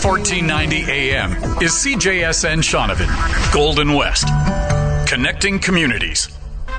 1490 AM is CJSN Shaunavon, Golden West. Connecting communities.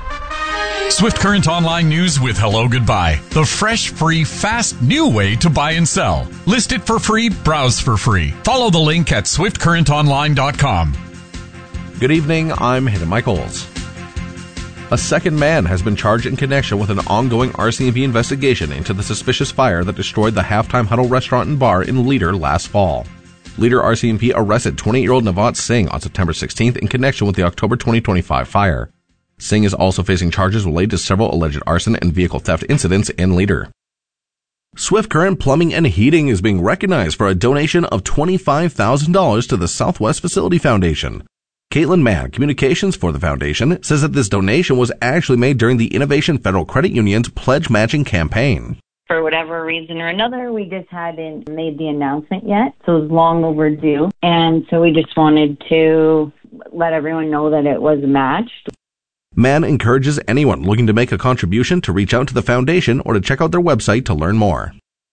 Swift Current Online News with Hello Goodbye. The fresh, free, fast, new way to buy and sell. List it for free, browse for free. Follow the link at swiftcurrentonline.com. Good evening, I'm Hayden Michaels. A second man has been charged in connection with an ongoing RCMP investigation into the suspicious fire that destroyed the Halftime Huddle restaurant and bar in Leader last fall. Leader RCMP arrested 28-year-old Navat Singh on September 16th in connection with the October 2025 fire. Singh is also facing charges related to several alleged arson and vehicle theft incidents in Leader. Swift Current Plumbing and Heating is being recognized for a donation of $25,000 to the Southwest Facility Foundation. Caitlin Mann, Communications for the Foundation, says that this donation was actually made during the Innovation Federal Credit Union's pledge matching campaign. For whatever reason or another, we just hadn't made the announcement yet, so it was long overdue. And so we just wanted to let everyone know that it was matched. Mann encourages anyone looking to make a contribution to reach out to the foundation or to check out their website to learn more.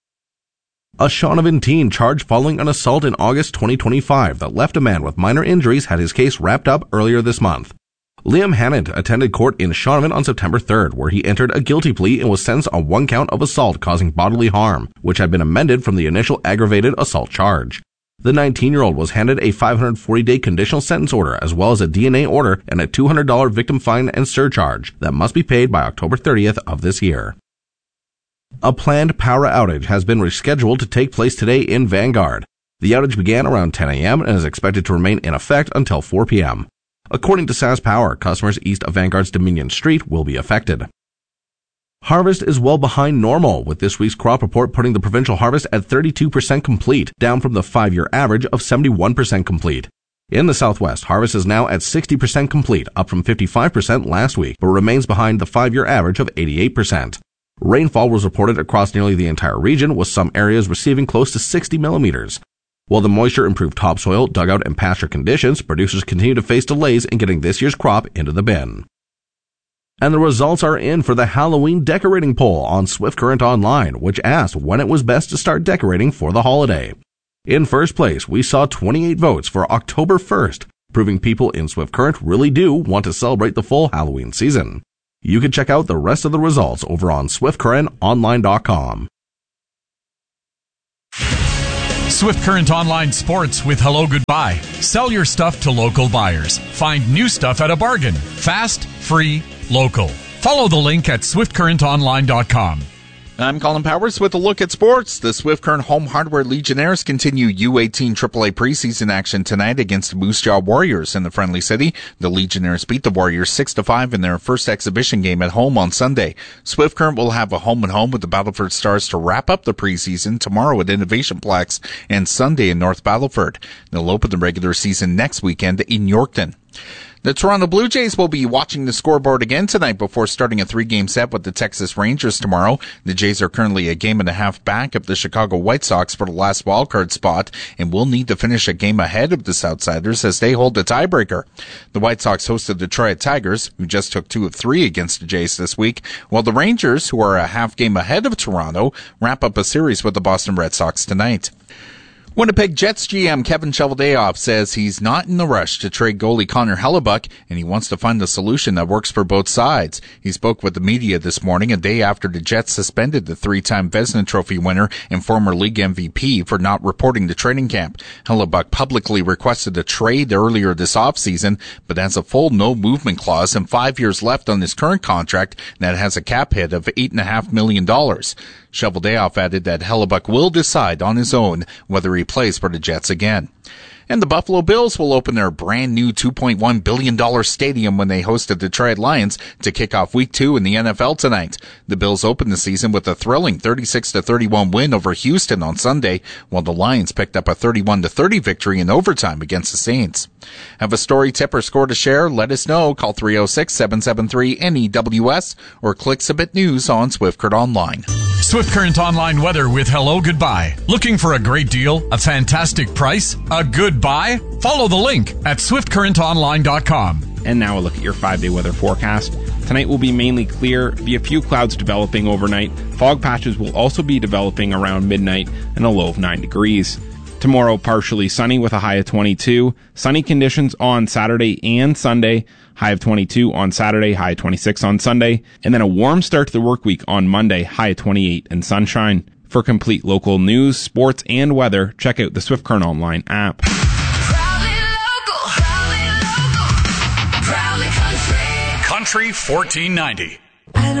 A Shaunavon teen charged following an assault in August 2025 that left a man with minor injuries had his case wrapped up earlier this month. Liam Hannant attended court in Shaunavon on September 3rd, where he entered a guilty plea and was sentenced on one count of assault causing bodily harm, which had been amended from the initial aggravated assault charge. The 19-year-old was handed a 540-day conditional sentence order as well as a DNA order and a $200 victim fine and surcharge that must be paid by October 30th of this year. A planned power outage has been rescheduled to take place today in Vanguard. The outage began around 10 a.m. and is expected to remain in effect until 4 p.m. According to SAS Power, customers east of Vanguard's Dominion Street will be affected. Harvest is well behind normal, with this week's crop report putting the provincial harvest at 32% complete, down from the 5-year average of 71% complete. In the Southwest, harvest is now at 60% complete, up from 55% last week, but remains behind the 5-year average of 88%. Rainfall was reported across nearly the entire region, with some areas receiving close to 60 millimeters. While the moisture improved topsoil, dugout, and pasture conditions, producers continue to face delays in getting this year's crop into the bin. And the results are in for the Halloween decorating poll on Swift Current Online, which asked when it was best to start decorating for the holiday. In first place, we saw 28 votes for October 1st, proving people in Swift Current really do want to celebrate the full Halloween season. You can check out the rest of the results over on swiftcurrentonline.com. Swift Current Online Sports with Hello Goodbye. Sell your stuff to local buyers. Find new stuff at a bargain. Fast, free, local. Follow the link at swiftcurrentonline.com. I'm Colin Powers with a look at sports. The Swift Current Home Hardware Legionnaires continue U18 AAA preseason action tonight against Moose Jaw Warriors in the Friendly City. The Legionnaires beat the Warriors 6-5 in their first exhibition game at home on Sunday. Swift Current will have a home-and-home with the Battleford Stars to wrap up the preseason tomorrow at Innovation Plex and Sunday in North Battleford. They'll open the regular season next weekend in Yorkton. The Toronto Blue Jays will be watching the scoreboard again tonight before starting a 3-game set with the Texas Rangers tomorrow. The Jays are currently a game and a half back of the Chicago White Sox for the last wildcard spot and will need to finish a game ahead of the Southsiders as they hold the tiebreaker. The White Sox host the Detroit Tigers, who just took 2 of 3 against the Jays this week, while the Rangers, who are a half game ahead of Toronto, wrap up a series with the Boston Red Sox tonight. Winnipeg Jets GM Kevin Cheveldayoff says he's not in the rush to trade goalie Connor Hellebuyck, and he wants to find a solution that works for both sides. He spoke with the media this morning, a day after the Jets suspended the 3-time Vezina Trophy winner and former league MVP for not reporting to training camp. Hellebuyck publicly requested a trade earlier this offseason, but has a full no-movement clause and 5 years left on his current contract that has a cap hit of $8.5 million. Cheveldayoff added that Hellebuyck will decide on his own whether he plays for the Jets again. And the Buffalo Bills will open their brand new $2.1 billion stadium when they host the Detroit Lions to kick off Week 2 in the NFL tonight. The Bills opened the season with a thrilling 36-31 win over Houston on Sunday, while the Lions picked up a 31-30 victory in overtime against the Saints. Have a story, tip, or score to share? Let us know. Call 306-773-NEWS or click Submit News on Swift Current Online. Swift Current Online weather with Hello Goodbye. Looking for a great deal, a fantastic price, a good buy? Follow the link at swiftcurrentonline.com. And now a look at your 5-day weather forecast. Tonight will be mainly clear, be a few clouds developing overnight. Fog patches will also be developing around midnight and a low of 9 degrees. Tomorrow, partially sunny with a high of 22. Sunny conditions on Saturday and Sunday. High of 22 on Saturday, high of 26 on Sunday. And then a warm start to the work week on Monday, high of 28 and sunshine. For complete local news, sports, and weather, check out the Swift Current Online app. Proudly local, proudly country. Country 1490.